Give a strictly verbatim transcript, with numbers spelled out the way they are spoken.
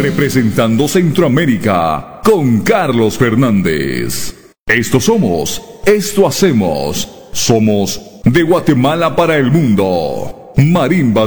representando Centroamérica con Carlos Fernández. Esto somos, esto hacemos. Somos de Guatemala para el mundo. Marimba